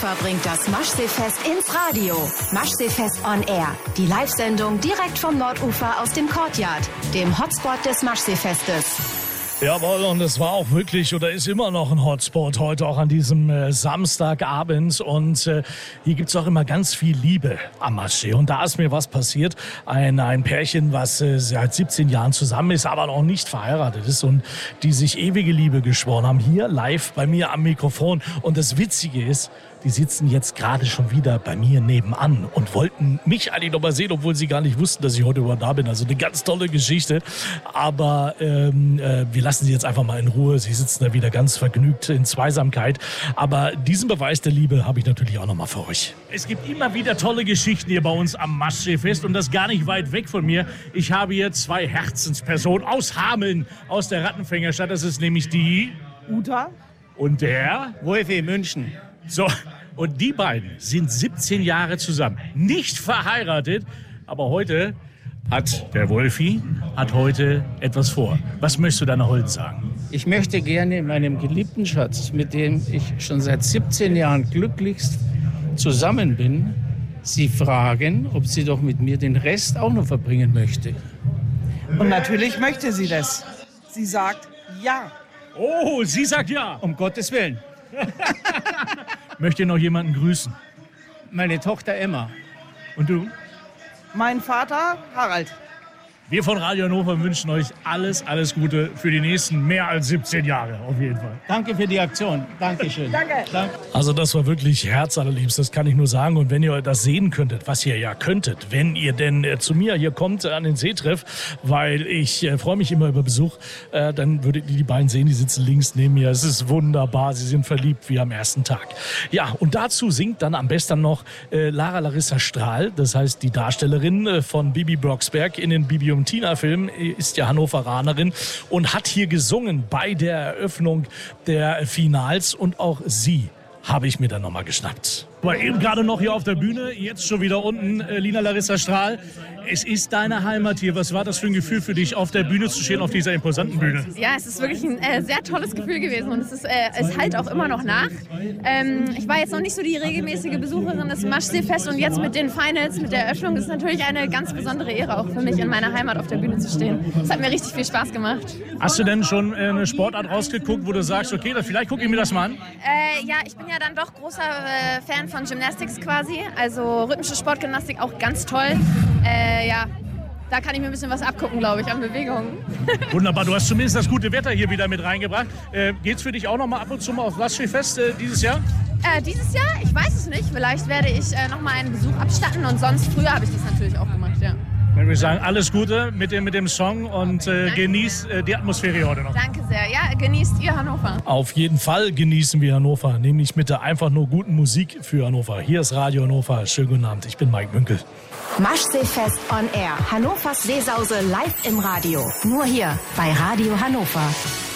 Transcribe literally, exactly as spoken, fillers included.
Hannover bringt das Maschseefest ins Radio. Maschseefest on Air. Die Live-Sendung direkt vom Nordufer aus dem Courtyard, dem Hotspot des Maschseefestes. Jawohl, und es war auch wirklich oder ist immer noch ein Hotspot heute, auch an diesem äh, Samstagabend. Und äh, hier gibt es auch immer ganz viel Liebe am Maschsee. Und da ist mir was passiert. Ein, ein Pärchen, was äh, seit siebzehn Jahren zusammen ist, aber noch nicht verheiratet ist und die sich ewige Liebe geschworen haben. Hier live bei mir am Mikrofon. Und das Witzige ist, die sitzen jetzt gerade schon wieder bei mir nebenan und wollten mich eigentlich noch mal sehen, obwohl sie gar nicht wussten, dass ich heute überhaupt da bin. Also eine ganz tolle Geschichte. Aber ähm, äh, wir lassen sie jetzt einfach mal in Ruhe. Sie sitzen da wieder ganz vergnügt in Zweisamkeit. Aber diesen Beweis der Liebe habe ich natürlich auch noch mal für euch. Es gibt immer wieder tolle Geschichten hier bei uns am Maschseefest und das gar nicht weit weg von mir. Ich habe hier zwei Herzenspersonen aus Hameln, aus der Rattenfängerstadt. Das ist nämlich die Uta und der Wolfi München. So, und die beiden sind siebzehn Jahre zusammen, nicht verheiratet, aber heute hat der Wolfi hat heute etwas vor. Was möchtest du deiner Holden sagen? Ich möchte gerne meinem geliebten Schatz, mit dem ich schon seit siebzehn Jahren glücklichst zusammen bin, sie fragen, ob sie doch mit mir den Rest auch noch verbringen möchte. Und natürlich möchte sie das. Sie sagt ja. Oh, sie sagt ja. Um Gottes Willen. Möchte noch jemanden grüßen? Meine Tochter Emma. Und du? Mein Vater Harald. Wir von Radio Hannover wünschen euch alles, alles Gute für die nächsten mehr als siebzehn Jahre, auf jeden Fall. Danke für die Aktion. Dankeschön. Danke. Danke. Also das war wirklich herzallerliebst, das kann ich nur sagen. Und wenn ihr das sehen könntet, was ihr ja könntet, wenn ihr denn äh, zu mir hier kommt äh, an den Seetreff, weil ich äh, freue mich immer über Besuch, äh, dann würdet ihr die beiden sehen, die sitzen links neben mir. Es ist wunderbar, sie sind verliebt wie am ersten Tag. Ja, und dazu singt dann am besten noch äh, Lara Larissa Strahl, das heißt die Darstellerin äh, von Bibi Blocksberg in den Bibi und Tina-Film, ist ja Hannoveranerin und hat hier gesungen bei der Eröffnung der Finals und auch sie habe ich mir dann nochmal geschnappt. War eben gerade noch hier auf der Bühne, jetzt schon wieder unten, äh, Lina Larissa Strahl. Es ist deine Heimat hier. Was war das für ein Gefühl für dich, auf der Bühne zu stehen, auf dieser imposanten Bühne? Ja, es ist wirklich ein äh, sehr tolles Gefühl gewesen und es, ist, äh, es halt auch immer noch nach. Ähm, ich war jetzt noch nicht so die regelmäßige Besucherin des Maschseefests und jetzt mit den Finals, mit der Eröffnung, ist es natürlich eine ganz besondere Ehre, auch für mich in meiner Heimat auf der Bühne zu stehen. Es hat mir richtig viel Spaß gemacht. Hast du denn schon äh, eine Sportart rausgeguckt, wo du sagst, okay, das, vielleicht gucke ich mir das mal an? Äh, ja, ich bin ja dann doch großer äh, Fan von Gymnastics quasi, also rhythmische Sportgymnastik auch ganz toll. Äh, ja, da kann ich mir ein bisschen was abgucken, glaube ich, an Bewegungen. Wunderbar, du hast zumindest das gute Wetter hier wieder mit reingebracht. Äh, geht's für dich auch noch mal ab und zu mal aufs Maschseefest äh, dieses Jahr? Äh, dieses Jahr? Ich weiß es nicht. Vielleicht werde ich äh, noch mal einen Besuch abstatten und sonst früher habe ich das natürlich auch gemacht, ja. Dann würde ich sagen, alles Gute mit dem, mit dem Song und äh, genieß äh, die Atmosphäre heute noch. Danke sehr. Ja, genießt ihr Hannover. Auf jeden Fall genießen wir Hannover, nämlich mit der einfach nur guten Musik für Hannover. Hier ist Radio Hannover. Schönen guten Abend, ich bin Mike Münkel. Maschseefest on Air. Hannovers Seesause live im Radio. Nur hier bei Radio Hannover.